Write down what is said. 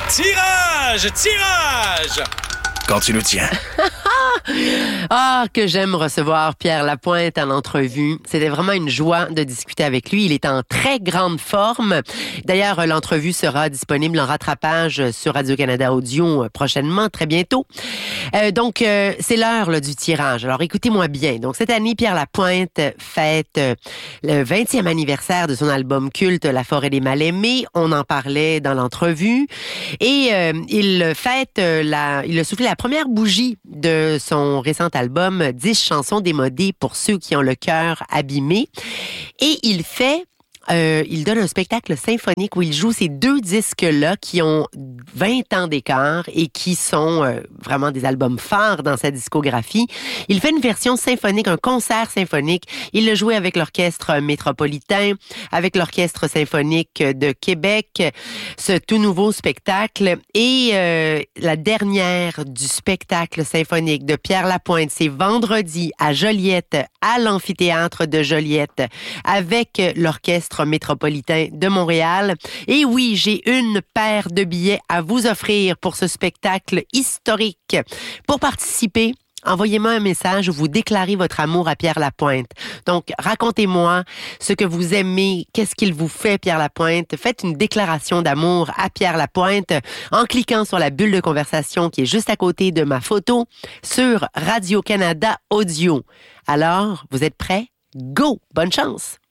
Tirage! Tirage! Quand tu nous tiens. Ah, que j'aime recevoir Pierre Lapointe en entrevue. C'était vraiment une joie de discuter avec lui. Il est en très grande forme. D'ailleurs, l'entrevue sera disponible en rattrapage sur Radio-Canada Audio prochainement, très bientôt. Donc, c'est l'heure là, du tirage. Alors, écoutez-moi bien. Donc, cette année, Pierre Lapointe fête le 20e anniversaire de son album culte La forêt des mal-aimés. On en parlait dans l'entrevue. Et il fête, il a soufflé la première bougie de son récent album 10 chansons démodées pour ceux qui ont le cœur abîmé. Et il donne un spectacle symphonique où il joue ces deux disques-là qui ont 20 ans d'écart et qui sont vraiment des albums phares dans sa discographie. Il fait une version symphonique, un concert symphonique. Il l'a joué avec l'Orchestre métropolitain, avec l'Orchestre symphonique de Québec, ce tout nouveau spectacle. Et la dernière du spectacle symphonique de Pierre Lapointe, c'est vendredi à Joliette, à l'amphithéâtre de Joliette, avec l'Orchestre métropolitain de Montréal. Et oui, j'ai une paire de billets à vous offrir pour ce spectacle historique. Pour participer, envoyez-moi un message où vous déclarez votre amour à Pierre Lapointe. Donc, racontez-moi ce que vous aimez, qu'est-ce qu'il vous fait, Pierre Lapointe. Faites une déclaration d'amour à Pierre Lapointe en cliquant sur la bulle de conversation qui est juste à côté de ma photo sur Radio-Canada Audio. Alors, vous êtes prêts? Go! Bonne chance!